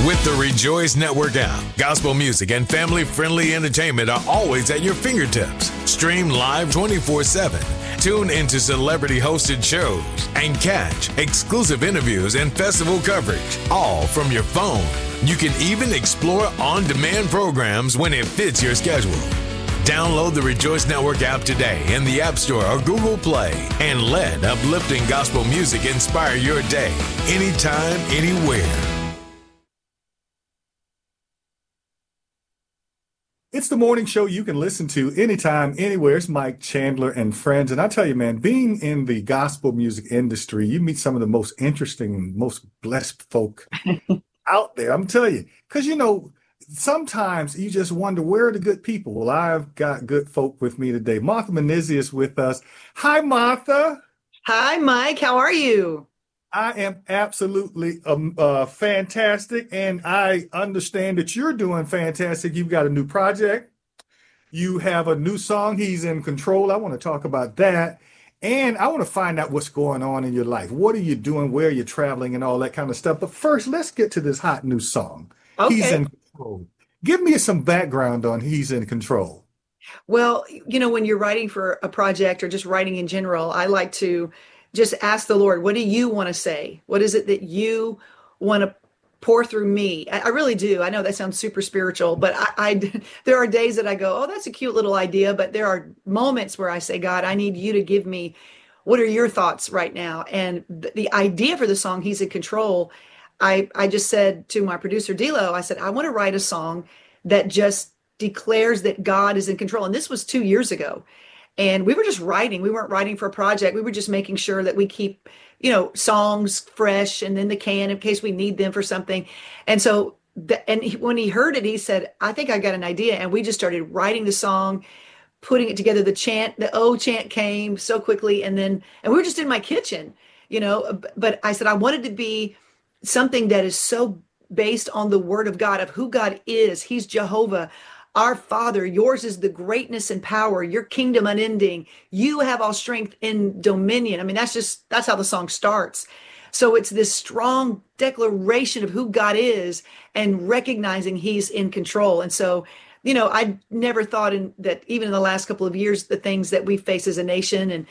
With the Rejoice Network app, gospel music and family-friendly entertainment are always at your fingertips. Stream live 24/7. Tune into celebrity-hosted shows and catch exclusive interviews and festival coverage, all from your phone. You can even explore on-demand programs when it fits your schedule. Download the Rejoice Network app today in the App Store or Google Play and let uplifting gospel music inspire your day, anytime, anywhere. It's the morning show you can listen to anytime, anywhere. It's Mike Chandler and friends. And I tell you, man, being in the gospel music industry, you meet some of the most interesting and most blessed folk out there. I'm telling you, because, sometimes you just wonder, where are the good people? Well, I've got good folk with me today. Martha Munizzi is with us. Hi, Martha. Hi, Mike. How are you? I am absolutely fantastic, and I understand that you're doing fantastic. You've got a new project. You have a new song, He's in Control. I want to talk about that, and I want to find out what's going on in your life. What are you doing? Where are you traveling and all that kind of stuff? But first, let's get to this hot new song, He's in Control. Give me some background on He's in Control. Well, when you're writing for a project or just writing in general, I like to just ask the Lord, what do you want to say? What is it that you want to pour through me? I really do. I know that sounds super spiritual, but there are days that I go, oh, that's a cute little idea. But there are moments where I say, God, I need you to give me, what are your thoughts right now? And the idea for the song, He's in Control, I just said to my producer, D'Lo, I said, I want to write a song that just declares that God is in control. And this was 2 years ago. And we were just writing. We weren't writing for a project. We were just making sure that we keep, songs fresh and in the can in case we need them for something. And so, when he heard it, he said, I think I got an idea. And we just started writing the song, putting it together. The O chant came so quickly. And we were just in my kitchen, but I said, I wanted to be something that is so based on the word of God, of who God is. He's Jehovah. Our Father, yours is the greatness and power, your kingdom unending. You have all strength and dominion. I mean, that's how the song starts. So it's this strong declaration of who God is and recognizing He's in control. And so, I never thought that even in the last couple of years, the things that we face as a nation and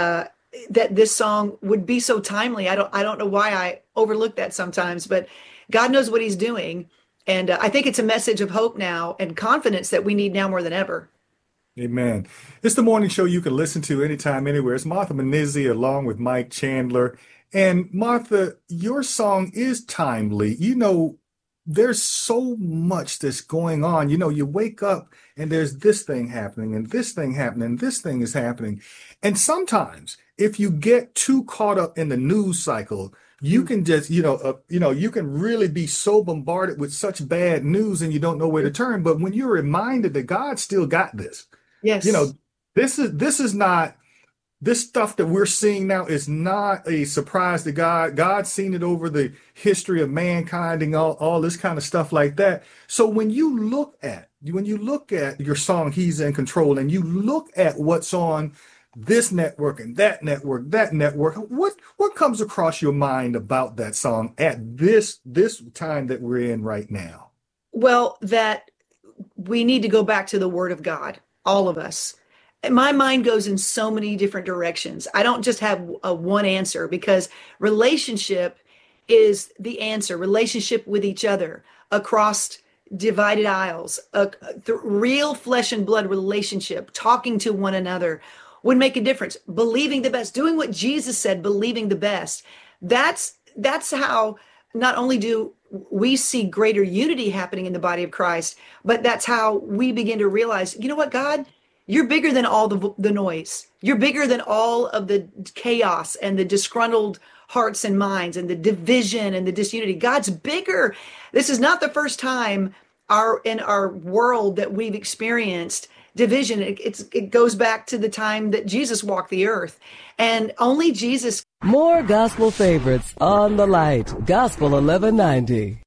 that this song would be so timely. I don't know why I overlook that sometimes, but God knows what He's doing. And I think it's a message of hope now and confidence that we need now more than ever. Amen. It's the morning show you can listen to anytime, anywhere. It's Martha Munizzi along with Mike Chandler. And Martha, your song is timely. There's so much that's going on. You wake up and there's this thing happening and this thing happening and this thing is happening. And sometimes if you get too caught up in the news cycle, you can just, you can really be so bombarded with such bad news and you don't know where to turn. But when you're reminded that God still got this, yes, this is not, this stuff that we're seeing now is not a surprise to God. God's seen it over the history of mankind and all this kind of stuff like that. So when you look at your song, He's in Control, and you look at what's on this network and that network, what comes across your mind about that song at this time that we're in right now? Well, that we need to go back to the word of God, all of us. My mind goes in so many different directions. I don't just have a one answer, because relationship is the answer. Relationship with each other across divided aisles, real flesh and blood relationship, talking to one another would make a difference. Believing the best, doing what Jesus said, believing the best. That's how not only do we see greater unity happening in the body of Christ, but that's how we begin to realize, you know what, God, you're bigger than all the noise. You're bigger than all of the chaos and the disgruntled hearts and minds and the division and the disunity. God's bigger. This is not the first time in our world that we've experienced division. It goes back to the time that Jesus walked the earth, and only Jesus. More gospel favorites on the light. Gospel 1190.